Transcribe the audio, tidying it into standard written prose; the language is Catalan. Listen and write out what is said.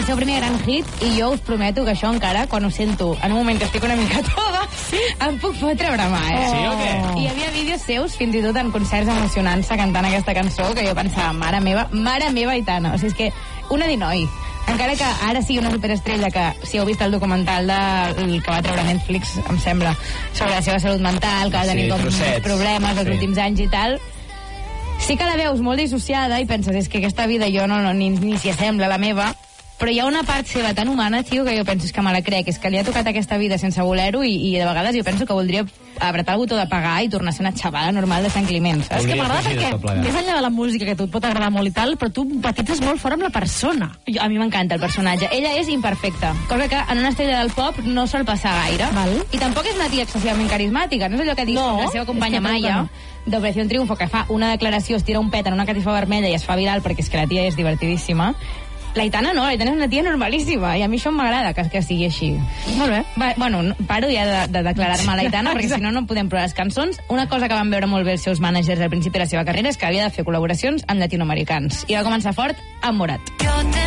el seu primer gran hit, i jo us prometo que això encara, quan ho sento, en un moment que estic una mica tova, em puc fotre a bramar, Sí o què? Hi havia vídeos seus, fins i tot en concerts emocionant-se cantant aquesta cançó, que jo pensava, mare meva, Aitana. O sigui, és que una dinoi. Encara que ara sigui una superestrella, que si heu vist el documental que va treure Netflix, em sembla, sobre la seva salut mental, que va tenir com problemes els últims anys i tal, sí que la veus molt dissociada i penses, és que aquesta vida jo ni s'hi assembla a la meva, però hi ha una part seva tan humana, tio, que jo penso que me la crec, és que li ha tocat aquesta vida sense voler-ho i de vegades jo penso que voldria apretar el botó de pagar i tornar a ser una xavala normal de Sant Climent, saps? És que m'agrada perquè, més enllà de la música, que a tu et pot agradar molt i tal, però tu empatitzes molt fort amb la persona. A mi m'encanta el personatge. Ella és imperfecta, cosa que en una estrella del pop no sol passar gaire. I tampoc és una tia excessivament carismàtica, no és allò que dius la seva companya Maia, d'Operació Triunfo, que fa una declaració, es tira un pet en una catifa vermella i es fa viral perquè és que la tia és divertidíssima. L'Aitana no, l'Aitana és una tia normalíssima, i a mi això m'agrada que sigui així. Molt bé. Bueno, paro ja de declarar-me a l'Aitana, perquè si no, no podem provar les cançons. Una cosa que van veure molt bé els seus mànagers al principi de la seva carrera és que havia de fer col·laboracions amb llatinoamericans. I va començar fort amb Morat.